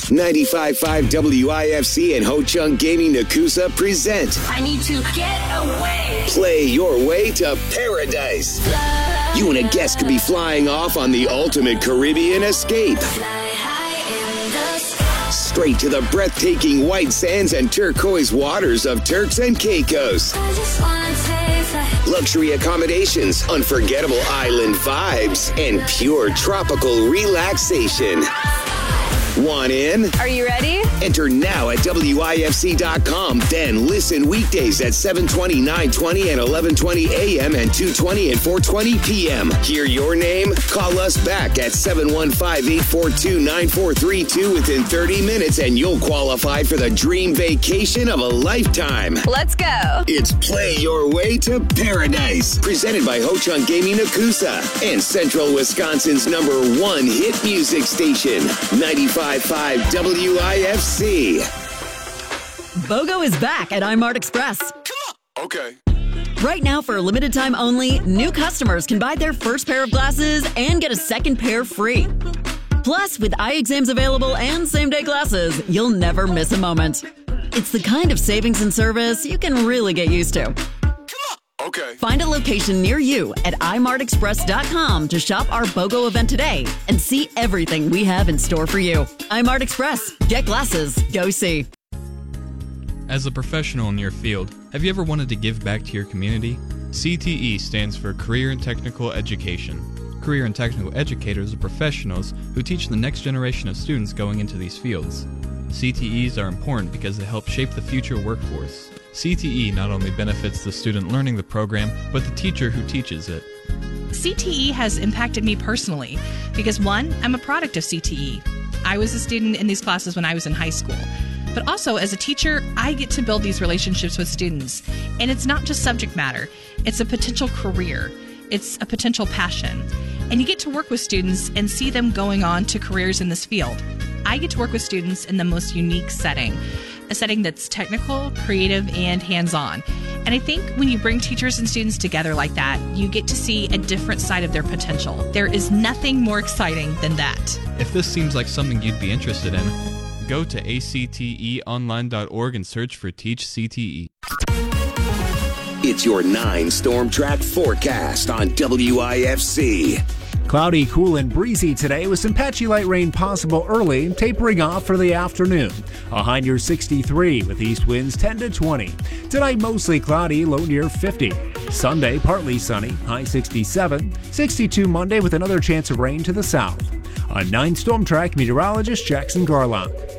95.5 WIFC and Ho Chung Gaming Nakusa present I need to get away. Play Your Way to Paradise. Fly, You and a guest could be flying off on the ultimate Caribbean escape. fly high in the sky. Straight to the breathtaking white sands and turquoise waters of Turks and Caicos. I just wanna take flight. Luxury accommodations, unforgettable island vibes, and pure tropical relaxation. Want in? Are you ready? Enter now at WIFC.com. Then listen weekdays at 7:20, 9:20, and 11:20 a.m. and 2:20 and 4:20 p.m. Hear your name? Call us back at 715-842-9432 within 30 minutes and you'll qualify for the dream vacation of a lifetime. Let's go. It's Play Your Way to Paradise. Presented by Ho Chung Gaming Nakusa and Central Wisconsin's #1 hit music station, 95.5 WIFC. BOGO is back at iMart Express. Okay. Right now, for a limited time only, new customers can buy their first pair of glasses and get a second pair free. Plus, with eye exams available and same-day glasses, you'll never miss a moment. It's the kind of savings and service you can really get used to. Okay. Find a location near you at imartexpress.com to shop our BOGO event today and see everything we have in store for you. iMart Express. Get glasses. Go see. As a professional in your field, have you ever wanted to give back to your community? CTE stands for Career and Technical Education. Career and Technical Educators are professionals who teach the next generation of students going into these fields. CTEs are important because they help shape the future workforce. CTE not only benefits the student learning the program, but the teacher who teaches it. CTE has impacted me personally because, one, I'm a product of CTE. I was a student in these classes when I was in high school. But also, as a teacher, I get to build these relationships with students. And it's not just subject matter. It's a potential career. It's a potential passion. And you get to work with students and see them going on to careers in this field. I get to work with students in the most unique setting, a setting that's technical, creative, and hands-on. And I think when you bring teachers and students together like that, you get to see a different side of their potential. There is nothing more exciting than that. If this seems like something you'd be interested in, go to acteonline.org and search for Teach CTE. It's your 9 Storm Track forecast on WIFC. Cloudy, cool, and breezy today with some patchy light rain possible early, tapering off for the afternoon. A high near 63 with east winds 10 to 20. Tonight, mostly cloudy, low near 50. Sunday, partly sunny, high 67. 62 Monday with another chance of rain to the south. On 9 Storm Track, meteorologist Jackson Garlock.